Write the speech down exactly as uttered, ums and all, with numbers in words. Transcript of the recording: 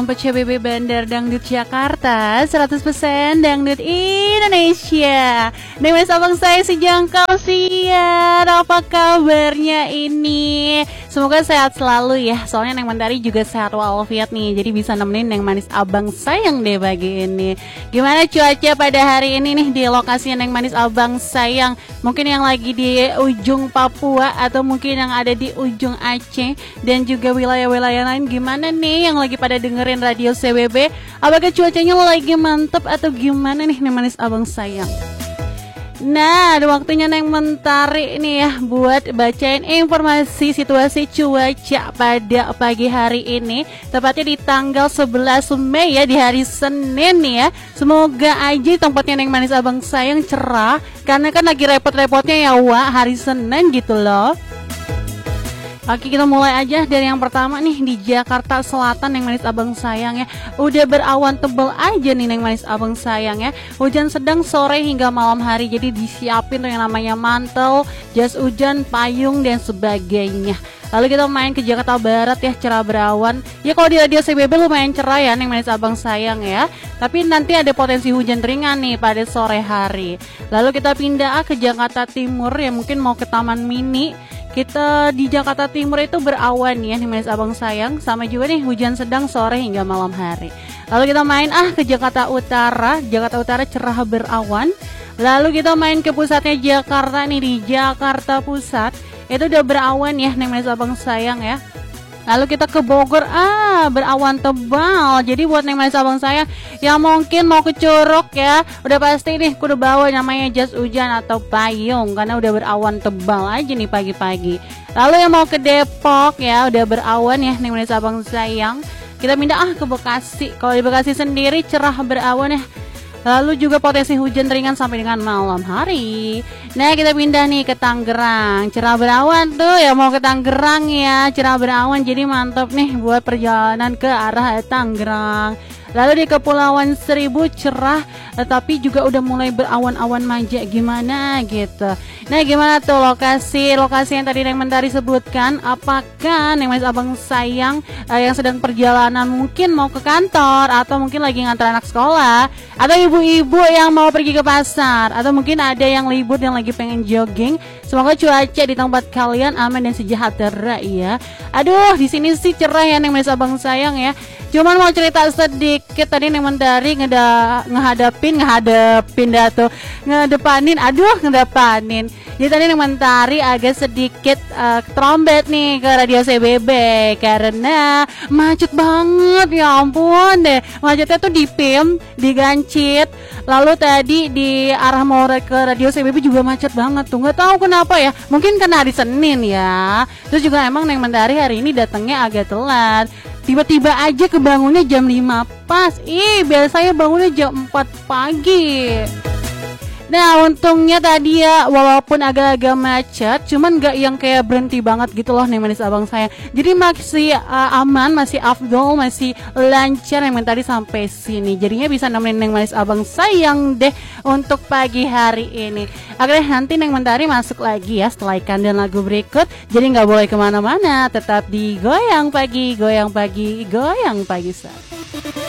P C B B Bandar Dangdut Jakarta, seratus persen Dangdut Indonesia. Neng Manis abang saya si Jangkau siar, apa kabarnya ini? Semoga sehat selalu ya, soalnya Neng Mentari juga sehat walafiat nih, jadi bisa nemenin Neng Manis abang sayang deh pagi ini. Gimana cuaca pada hari ini nih di lokasi Neng Manis abang sayang? Mungkin yang lagi di ujung Papua atau mungkin yang ada di ujung Aceh dan juga wilayah-wilayah lain, gimana nih yang lagi pada dengerin Radio C B B? Apakah cuacanya lagi mantep atau gimana nih Neng Manis abang sayang? Nah, ada waktunya Neng Mentari nih ya buat bacain informasi situasi cuaca pada pagi hari ini, tepatnya di tanggal sebelas Mei ya, di hari Senin nih ya. Semoga aja tempatnya Neng Manis abang sayang cerah, karena kan lagi repot-repotnya ya Wak, hari Senin gitu loh. Oke, kita mulai aja dari yang pertama nih di Jakarta Selatan Neng Manis abang sayang ya. Udah berawan tebel aja nih Neng Manis abang sayang ya. Hujan sedang sore hingga malam hari, jadi disiapin tuh yang namanya mantel, jas hujan, payung dan sebagainya. Lalu kita main ke Jakarta Barat ya, cerah berawan. Ya kalau di Radio C B B lumayan cerah ya Neng Manis abang sayang ya. Tapi nanti ada potensi hujan ringan nih pada sore hari. Lalu kita pindah ke Jakarta Timur ya, mungkin mau ke Taman Mini. Kita di Jakarta Timur itu berawan ya Neng Manis abang sayang, sama juga nih hujan sedang sore hingga malam hari. Lalu kita main ah ke Jakarta Utara. Jakarta Utara cerah berawan. Lalu kita main ke pusatnya Jakarta nih, di Jakarta Pusat itu udah berawan ya Neng Manis abang sayang ya. Lalu kita ke Bogor, ah berawan tebal. Jadi buat Neng Manis abang sayang yang mungkin mau ke Curug ya, udah pasti nih kudu bawa namanya jas hujan atau payung, karena udah berawan tebal aja nih pagi-pagi. Lalu yang mau ke Depok ya, udah berawan ya Neng Manis abang sayang. Kita pindah ah ke Bekasi. Kalau di Bekasi sendiri cerah berawan ya. Lalu juga potensi hujan ringan sampai dengan malam hari. Nah, kita pindah nih ke Tangerang. Cerah berawan tuh ya, mau ke Tangerang ya, cerah berawan, jadi mantap nih buat perjalanan ke arah Tangerang. Lalu di Kepulauan Seribu cerah, tapi juga udah mulai berawan-awan manja gimana gitu. Nah, gimana tuh lokasi-lokasi yang tadi Neng Mentari sebutkan? Apakah Neng Manis abang sayang eh, yang sedang perjalanan mungkin mau ke kantor, atau mungkin lagi ngantar anak sekolah, atau ibu-ibu yang mau pergi ke pasar, atau mungkin ada yang libur yang lagi pengen jogging? Semoga cuaca di tempat kalian aman dan sejahtera ya. Aduh, di sini sih cerah ya Neng Manis abang sayang ya. Cuman mau cerita sedikit, tadi Neng Mentari ngeda, ngehadapin, ngehadapin dah tuh, ngedepanin, aduh ngedepanin. Jadi tadi Neng Mentari agak sedikit uh, trombet nih ke Radio C B B karena macet banget, ya ampun deh. Macetnya tuh di P I M, di Gancit. Lalu tadi di arah mau ke Radio C B B juga macet banget tuh. Nggak tahu kenapa ya, mungkin karena hari Senin ya. Terus juga emang Neng Mentari hari ini datangnya agak telat. Tiba-tiba aja kebangunnya jam lima pas. Ih, biasanya bangunnya jam empat pagi. Nah, untungnya tadi ya, walaupun agak-agak macet, cuman gak yang kayak berhenti banget gitu loh Neng Manis abang saya. Jadi masih uh, aman, masih afdol, masih lancar Neng Mentari sampai sini. Jadinya bisa nemenin Neng Manis abang sayang deh untuk pagi hari ini. Akhirnya nanti Neng Mentari masuk lagi ya setelah ikan dan lagu berikut. Jadi gak boleh kemana-mana, tetap di Goyang Pagi, Goyang Pagi, Goyang Pagi.